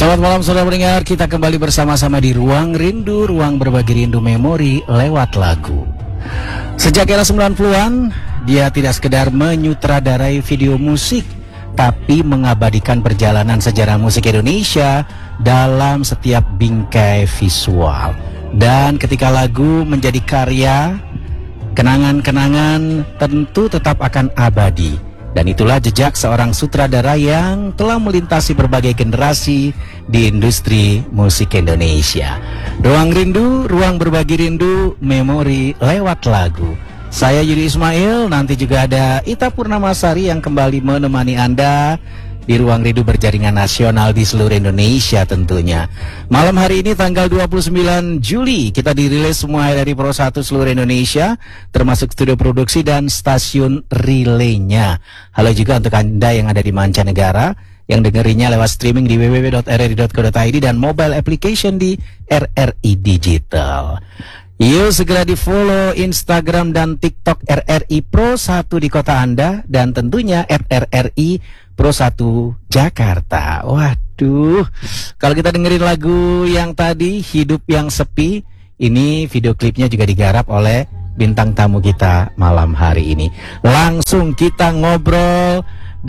Selamat malam saudara pendengar, kita kembali bersama-sama di Ruang Rindu, ruang berbagi rindu memori lewat lagu. Sejak era 90-an, dia tidak sekedar menyutradarai video musik, tapi mengabadikan perjalanan sejarah musik Indonesia dalam setiap bingkai visual. Dan ketika lagu menjadi karya, kenangan-kenangan tentu tetap akan abadi. Dan itulah jejak seorang sutradara yang telah melintasi berbagai generasi di industri musik Indonesia. Ruang Rindu, ruang berbagi rindu, memori lewat lagu. Saya Yudi Ismail, nanti juga ada Ita Purnamasari yang kembali menemani Anda di Ruang Rindu berjaringan nasional di seluruh Indonesia tentunya. Malam hari ini tanggal 29 Juli kita dirilis semua dari Pro 1 seluruh Indonesia, termasuk studio produksi dan stasiun relaynya. Halo juga untuk Anda yang ada di mancanegara, yang dengerinya lewat streaming di www.rri.co.id dan mobile application di RRI Digital. Yuk segera di follow Instagram dan TikTok RRI Pro 1 di kota Anda, dan tentunya @RRI Pro 1 Jakarta. Waduh, kalau kita dengerin lagu yang tadi, Hidup yang Sepi, ini video klipnya juga digarap oleh bintang tamu kita malam hari ini. Langsung kita ngobrol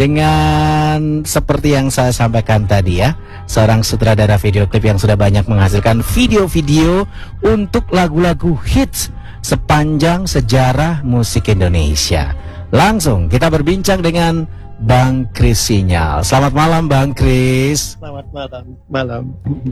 dengan seperti yang saya sampaikan tadi ya, seorang sutradara video klip yang sudah banyak menghasilkan video-video untuk lagu-lagu hits sepanjang sejarah musik Indonesia. Langsung kita berbincang dengan Bang Kris Sinyal. Selamat malam Bang Kris. Selamat malam.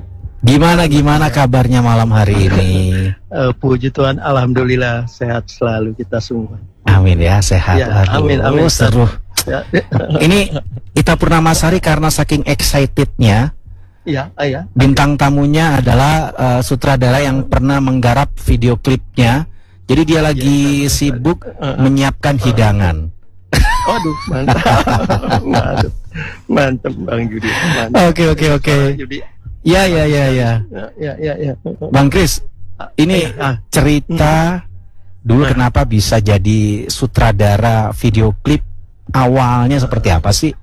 Gimana kabarnya malam hari ini? Puji Tuhan, alhamdulillah sehat selalu kita semua. Amin ya, sehat. Ya, amin. Seru. Ya. Ini Ita Purnamasari karena saking excitednya. Ya. Bintang tamunya adalah sutradara yang pernah menggarap video klipnya. Jadi dia lagi sibuk menyiapkan hidangan. Waduh, mantap Bang Yudi. Oke. Ya. Bang Kris, ini cerita dulu kenapa bisa jadi sutradara video klip, awalnya seperti apa sih?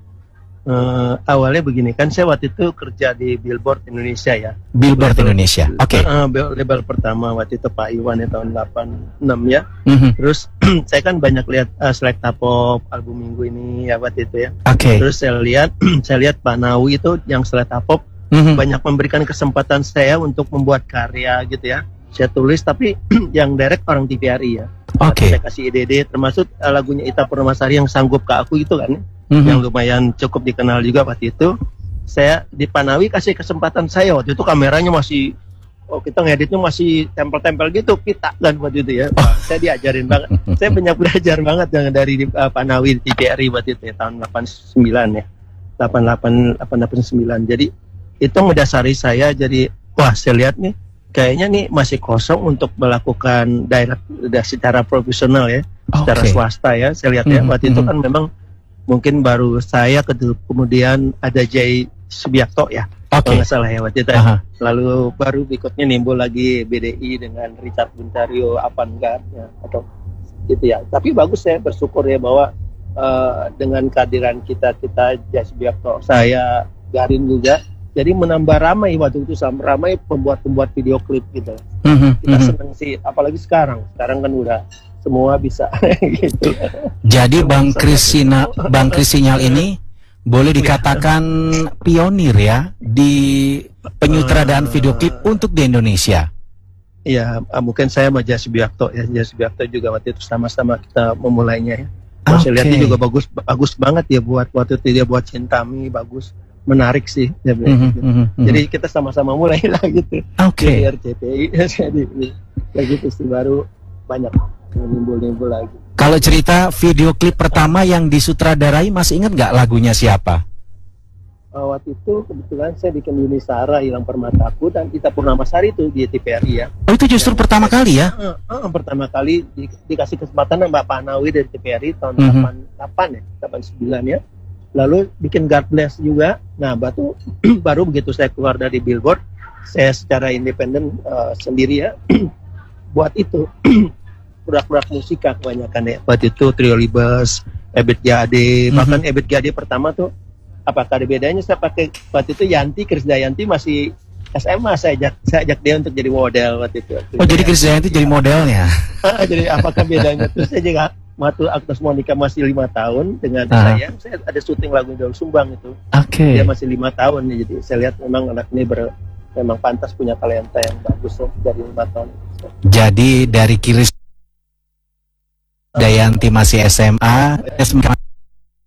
Awalnya begini, kan saya waktu itu kerja di Billboard Indonesia ya. Billboard Indonesia, oke. Label pertama waktu itu Pak Iwan ya, tahun 86 ya. Terus saya kan banyak lihat Selecta Pop album minggu ini ya waktu itu ya. Oke. Terus saya lihat Pak Nawi itu yang Selecta Pop banyak memberikan kesempatan saya untuk membuat karya gitu ya. Saya tulis tapi yang direct orang TVRI ya. Oke. Saya kasih ide termasuk lagunya Ita Purnamasari yang Sanggup ke Aku itu kan. Yang lumayan cukup dikenal juga waktu itu. Saya di Panawi kasih kesempatan saya, waktu itu kameranya masih kita ngeditnya masih tempel-tempel gitu, pita kan waktu itu ya. Saya diajarin banget. Saya banyak belajar banget dari Panawi di TVRI waktu itu ya, tahun 89 ya. 88 89. Jadi itu mendasari saya, jadi wah saya lihat nih kayaknya nih masih kosong untuk melakukan direct secara profesional ya, secara swasta ya. Saya lihat ya waktu itu kan memang mungkin baru saya kemudian ada Jay Subiakto ya, kalau nggak salah ya waktu itu. Lalu baru berikutnya nimbul lagi BDI dengan Richard Buntario, Avantgarde ya, atau gitu ya. Tapi bagus, saya bersyukur ya bahwa dengan kehadiran kita Jay Subiakto, saya Garin juga, jadi menambah ramai waktu itu, ramai pembuat video klip gitu. Kita senang sih, apalagi sekarang kan udah semua bisa gitu. Jadi Bang Kris Sinyal ini boleh dikatakan pionir ya di penyutradaraan video klip untuk di Indonesia. Iya, mungkin saya sama Jay Subiakto ya. Jay Subiakto juga waktu itu sama-sama kita memulainya ya. Saya lihat dia juga bagus banget ya, buat waktu itu dia buat Cintami, bagus, menarik sih ya, Jadi kita sama-sama mulai lah gitu. Di RCTI jadi begitu sih, baru banyak nimbul lagi. Kalau cerita video klip pertama yang disutradarai, masih ingat nggak lagunya siapa? Waktu itu kebetulan saya bikin Yuni Sara, Hilang Permataku, dan Ita Purnamasari itu di TVRI ya. Oh, itu justru pertama kali ya? Pertama kali dikasih kesempatan sama Pak Nawi dari TVRI tahun 88 ya, 89 ya. Lalu bikin God Bless juga. Nah, baru begitu saya keluar dari Billboard, saya secara independen sendiri ya buat itu. Produk-produk musika kebanyakan ya. Waktu itu Trio Libes, Ebit G.A.D, bahkan Ebit G.A.D pertama tuh apakah ada bedanya? Saya pakai waktu itu Yanti Krisdayanti masih SMA, saya ajak dia untuk jadi model waktu itu. Oh, jadi Krisdayanti jadi modelnya. Jadi apakah bedanya? Terus saya juga waktu Agnes Monica masih 5 tahun dengan saya ada syuting lagu Daun Sumbang itu. Dia masih 5 tahun nih, jadi saya lihat memang anak ini memang pantas punya talenta yang bagus dari 5 tahun. Jadi dari Krisdayanti masih SMA,